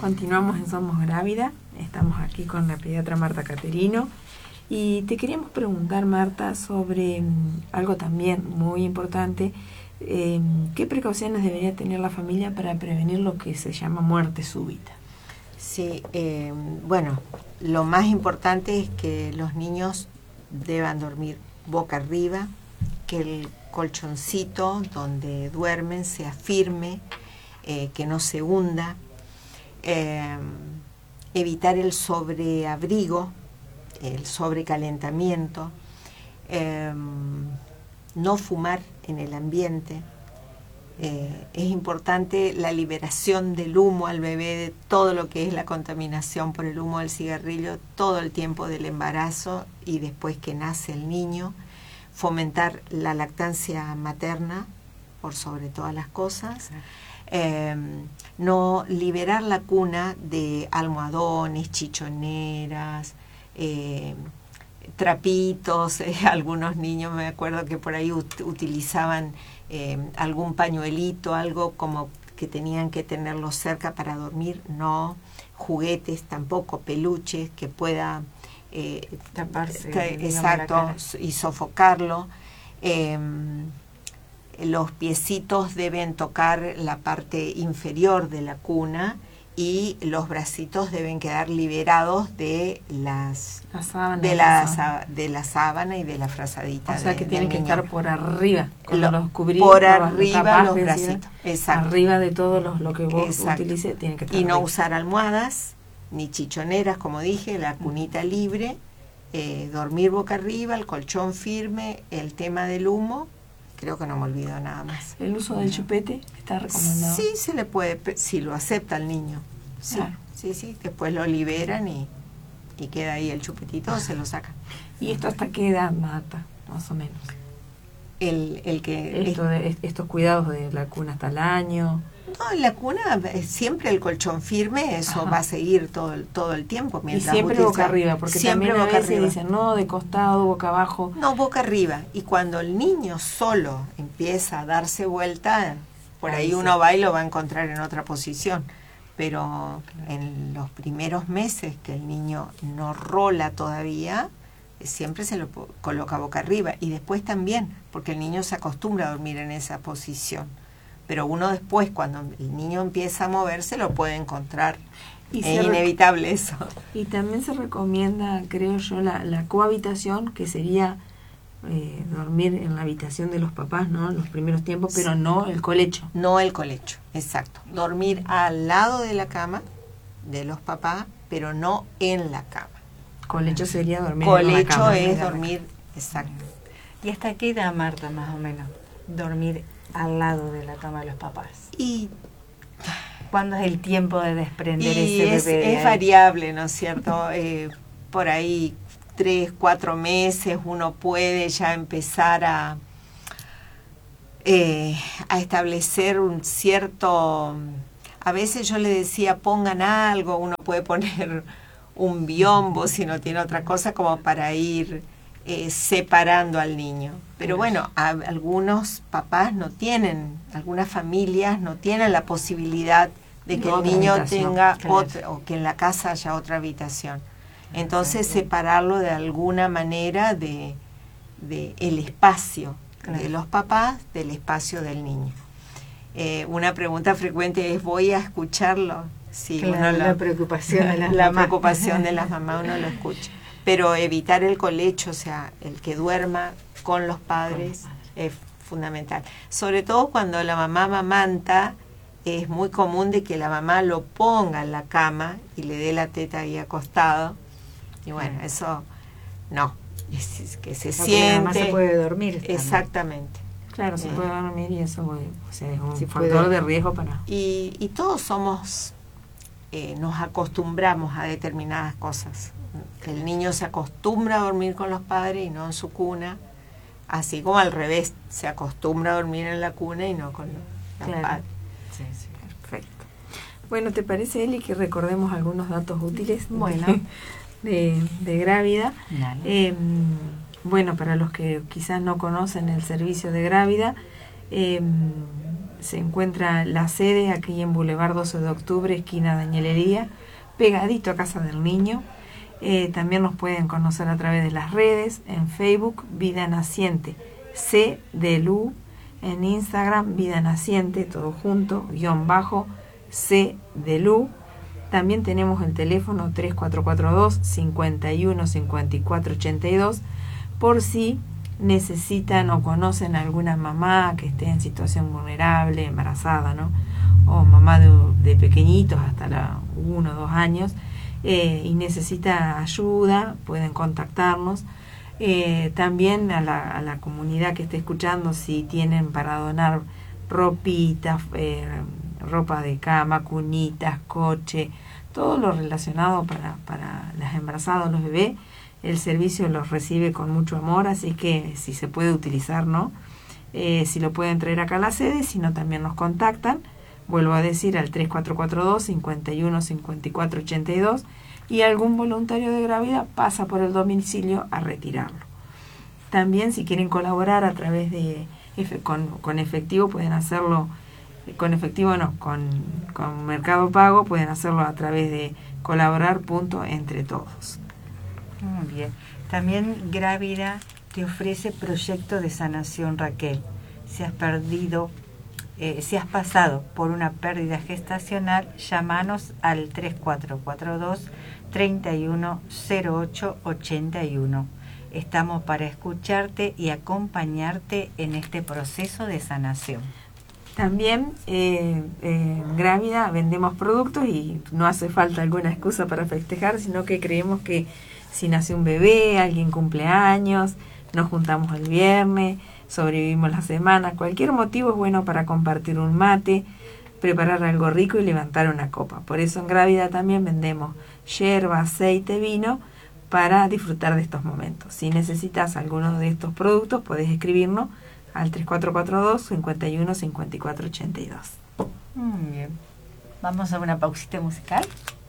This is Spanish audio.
Continuamos en Somos Grávida. Estamos aquí con la pediatra Marta Caterino y te queríamos preguntar, Marta, sobre algo también muy importante. ¿Qué precauciones debería tener la familia para prevenir lo que se llama muerte súbita? Sí, bueno, lo más importante es que los niños deban dormir boca arriba, que el colchoncito donde duermen sea firme, que no se hunda, evitar el sobreabrigo, el sobrecalentamiento, no fumar en el ambiente. Es importante la liberación del humo al bebé, de todo lo que es la contaminación por el humo del cigarrillo, todo el tiempo del embarazo y después que nace el niño. Fomentar la lactancia materna por sobre todas las cosas. No liberar la cuna de almohadones, chichoneras, trapitos. Algunos niños, me acuerdo que por ahí utilizaban algún pañuelito, algo como que tenían que tenerlo cerca para dormir. No, juguetes tampoco, peluches que pueda taparse, exacto, y sofocarlo. Los piecitos deben tocar la parte inferior de la cuna y los bracitos deben quedar liberados de la sábana y de la frazadita. O sea que tienen que estar por arriba, los cubrir, por arriba los bracitos, exacto. Arriba de todo lo que vos utilices, tienen que estar y no arriba. usar almohadas ni chichoneras, como dije, la cunita libre, dormir boca arriba, el colchón firme, el tema del humo. Creo que no me olvido nada más. ¿El uso del chupete está recomendado? Sí, se le puede, si lo acepta el niño. Sí, claro. sí. Después lo liberan y queda ahí el chupetito, o se lo sacan. ¿Y esto hasta qué edad, Marta, más o menos? Estos cuidados de la cuna hasta el año. No, en la cuna siempre el colchón firme, eso Ajá. va a seguir todo el tiempo. Y siempre boca arriba, porque siempre también a veces dicen, no, de costado, boca abajo. No, boca arriba. Y cuando el niño solo empieza a darse vuelta, por ahí uno va y lo va a encontrar en otra posición. Pero en los primeros meses que el niño no rola todavía, siempre se lo coloca boca arriba. Y después también, porque el niño se acostumbra a dormir en esa posición. Pero uno después, cuando el niño empieza a moverse, lo puede encontrar. Es inevitable eso. Y también se recomienda, creo yo, la cohabitación, que sería dormir en la habitación de los papás, ¿no? En los primeros tiempos, pero no el colecho. No el colecho, exacto. Dormir al lado de la cama de los papás, pero no en la cama. Colecho sería dormir colecho en la cama. Colecho es dormir, exacto. ¿Y hasta qué edad, Marta, más o menos, dormir al lado de la cama de los papás? Y ¿cuándo es el tiempo de desprender ese bebé? Es variable, ¿no es cierto? Por ahí 3, 4 meses uno puede ya empezar a establecer un cierto... A veces yo le decía, pongan algo, uno puede poner un biombo si no tiene otra cosa, como para ir separando al niño. Pero bueno, algunos papás no tienen, algunas familias no tienen la posibilidad de que el niño tenga otra, o que en la casa haya otra habitación. Entonces separarlo de alguna manera de el espacio de los papás del espacio del niño. Una pregunta frecuente es, ¿voy a escucharlo? Sí, la preocupación de la preocupación de las mamás uno lo escucha. Pero evitar el colecho, o sea, el que duerma con los padres, es fundamental. Sobre todo cuando la mamá amamanta, es muy común de que la mamá lo ponga en la cama y le dé la teta ahí acostado. Y bueno, eso no, es que se siente. La mamá se puede dormir. También. Exactamente. Claro, se puede dormir y eso es un factor de riesgo para... Y todos somos, nos acostumbramos a determinadas cosas. El niño se acostumbra a dormir con los padres y no en su cuna, así como al revés, se acostumbra a dormir en la cuna y no con los padres. Sí, perfecto. Bueno, ¿te parece, Eli, que recordemos algunos datos útiles de Grávida? Bueno, para los que quizás no conocen el servicio de Grávida, se encuentra la sede aquí en Boulevard 12 de Octubre, esquina Dañelería, pegadito a Casa del Niño. También nos pueden conocer a través de las redes, en Facebook, Vida Naciente, C de Lu, en Instagram, Vida Naciente, todo junto, _ C de Lu. También tenemos el teléfono 3442 51 54 82 por si necesitan o conocen a alguna mamá que esté en situación vulnerable, embarazada, ¿no? O mamá de pequeñitos hasta los 1 o 2 años y necesita ayuda, pueden contactarnos. También a la comunidad que esté escuchando, si tienen para donar ropitas, ropa de cama, cunitas, coche, todo lo relacionado para las embarazadas, los bebés, el servicio los recibe con mucho amor, así que si se puede utilizar, ¿no? Si lo pueden traer acá a la sede, si no también nos contactan, vuelvo a decir, al 3442 51 54 82 y algún voluntario de Grávida pasa por el domicilio a retirarlo. También si quieren colaborar a través de con efectivo, pueden hacerlo con efectivo, no, con Mercado Pago, pueden hacerlo a través de colaborar.entretodos. Muy bien. También Grávida te ofrece proyecto de sanación, Raquel. Si has pasado por una pérdida gestacional, llámanos al 3442 3108 81. Estamos para escucharte y acompañarte en este proceso de sanación. También en Grávida vendemos productos y no hace falta alguna excusa para festejar, sino que creemos que si nace un bebé, alguien cumple años, nos juntamos el viernes, sobrevivimos la semana, cualquier motivo es bueno para compartir un mate, preparar algo rico y levantar una copa. Por eso en Grávida también vendemos yerba, aceite, vino para disfrutar de estos momentos. Si necesitas alguno de estos productos, puedes escribirnos al 3442 51 54 82. Muy bien. Vamos a una pausita musical.